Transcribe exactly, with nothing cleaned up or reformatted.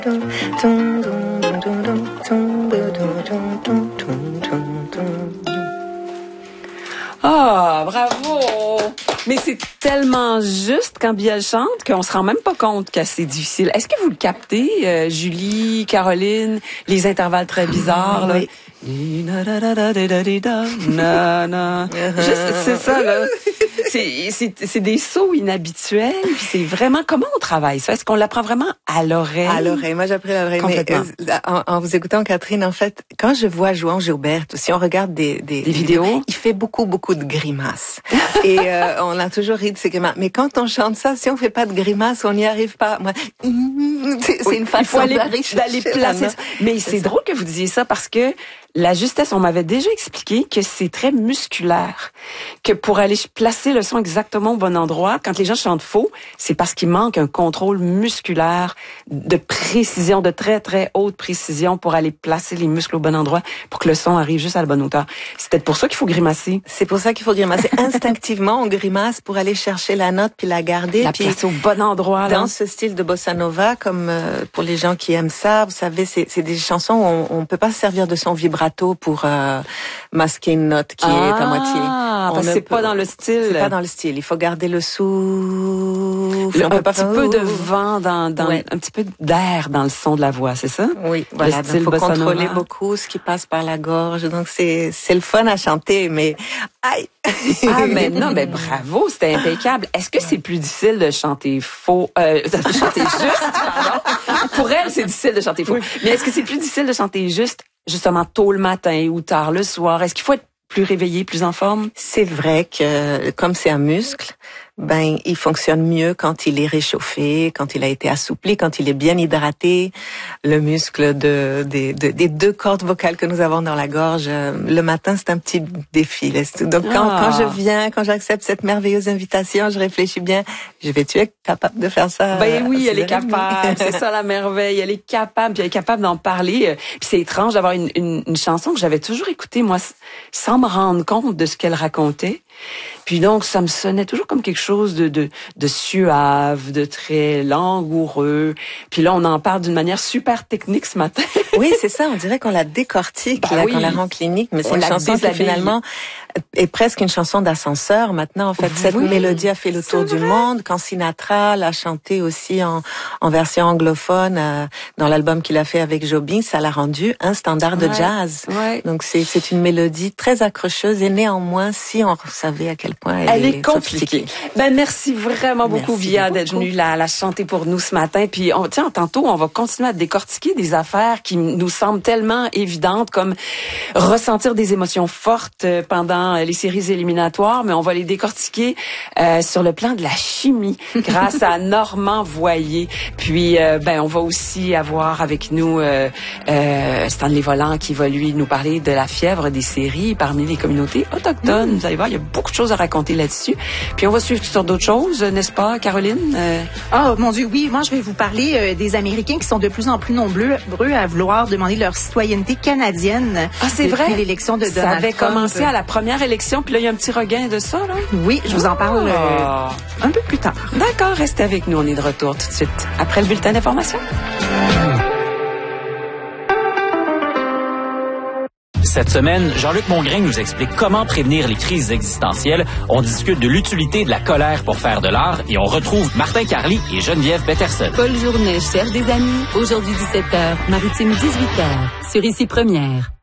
Ah, bravo! Mais c'est tellement juste quand Biel chante qu'on se rend même pas compte que c'est difficile. Est-ce que vous le captez, euh, Julie, Caroline, les intervalles très bizarres, là? Oui. Juste, c'est ça, là. C'est, c'est, c'est des sauts inhabituels, puis c'est vraiment, comment on travaille ça? Est-ce qu'on l'apprend vraiment à l'oreille? À l'oreille. Moi, j'ai appris à l'oreille. Mais, euh, en, en vous écoutant, Catherine, en fait, quand je vois Jouan Gilbert, si on regarde des, des, des vidéos, il fait beaucoup, beaucoup de grimaces. Et euh, on a toujours ri de ces grimaces. Mais quand on chante ça, si on fait pas de grimaces, on n'y arrive pas. Moi, c'est, c'est une façon il faut aller, d'aller, d'aller placer. Mais c'est, c'est drôle que vous disiez ça parce que la justesse, on m'avait déjà expliqué que c'est très musculaire, que pour aller placer le son exactement au bon endroit, quand les gens chantent faux, c'est parce qu'il manque un contrôle musculaire de précision, de très très haute précision pour aller placer les muscles au bon endroit pour que le son arrive juste à la bonne hauteur. C'est peut-être pour ça qu'il faut grimacer. C'est pour ça qu'il faut grimacer. Instinctivement, on grimace pour aller chercher la note puis la garder. La puis placer au bon endroit. Dans là. ce style de bossa nova, comme euh, pour les gens qui aiment ça, vous savez, c'est, c'est des chansons où on, on peut pas se servir de son vibrato pour euh, masquer une note qui ah, est à moitié. On parce que c'est peut, pas dans le style. C'est pas dans le style. Il faut garder le souffle. Le, on peut un pas petit faire... peu de vent dans, dans ouais. un petit peu d'air dans le son de la voix, c'est ça? Oui, voilà. Il faut contrôler nova. beaucoup ce qui passe par la gorge. Donc c'est c'est le fun à chanter, mais aïe. Ah mais non, mais bravo, c'était impeccable. Est-ce que c'est plus difficile de chanter faux, euh, de chanter juste, pardon? Pour elle, c'est difficile de chanter faux. Oui. Mais est-ce que c'est plus difficile de chanter juste, justement tôt le matin ou tard le soir? Est-ce qu'il faut être plus réveillé, plus en forme? C'est vrai que comme c'est un muscle, ben il fonctionne mieux quand il est réchauffé, quand il a été assoupli, quand il est bien hydraté. Le muscle de des, de, des deux cordes vocales que nous avons dans la gorge, le matin, c'est un petit défi. Donc quand, ah. quand je viens, quand j'accepte cette merveilleuse invitation, je réfléchis bien. Je vais-tu être capable de faire ça? Ben oui, elle est capable. C'est ça la merveille. Elle est capable, puis elle est capable d'en parler. Puis c'est étrange d'avoir une, une, une chanson que j'avais toujours écoutée moi, sans me rendre compte de ce qu'elle racontait. Puis donc, ça me sonnait toujours comme quelque chose de, de, de suave, de très langoureux. Puis là, on en parle d'une manière super technique ce matin. Oui, c'est ça. On dirait qu'on la décortique, bah là, oui. qu'on la rend clinique. Mais c'est on une chanson déshabille. qui finalement est presque une chanson d'ascenseur. Maintenant, en fait, cette oui, mélodie a fait le tour du monde. Quand Sinatra l'a chantée aussi en, en version anglophone euh, dans l'album qu'il a fait avec Jobim, ça l'a rendu un standard de ouais. jazz. Ouais. Donc c'est c'est une mélodie très accrocheuse et néanmoins, si on savait à quel point elle, elle est, est compliquée. Ben merci vraiment beaucoup, merci Via, beaucoup. d'être venue la, la chanter pour nous ce matin. Puis on, tiens, tantôt, on va continuer à décortiquer des affaires qui nous semblent tellement évidentes, comme ressentir des émotions fortes pendant les séries éliminatoires, mais on va les décortiquer euh, sur le plan de la chimie grâce à Normand Voyer. Puis euh, ben on va aussi avoir avec nous euh, euh, Stanley Volant qui va lui nous parler de la fièvre des séries parmi les communautés autochtones. Mmh. Vous allez voir, il y a beaucoup de choses à raconter là-dessus. Puis on va suivre toutes sortes d'autres choses, n'est-ce pas, Caroline? Euh... Oh mon Dieu, oui. Moi, je vais vous parler euh, des Américains qui sont de plus en plus nombreux à vouloir demander leur citoyenneté canadienne. Ah, c'est vrai? L'élection de Donald Ça avait Trump. commencé à la première élection, puis là, il y a un petit regain de ça, là? Oui, je vous en parle euh, oh. un peu plus tard. D'accord, restez avec nous. On est de retour tout de suite après le bulletin d'information. Cette semaine, Jean-Luc Mongrain nous explique comment prévenir les crises existentielles. On discute de l'utilité de la colère pour faire de l'art et on retrouve Martin Carly et Geneviève Peterson. Paul Journet cherche des amis. Aujourd'hui dix-sept heures, Maritime dix-huit heures, sur Ici Première.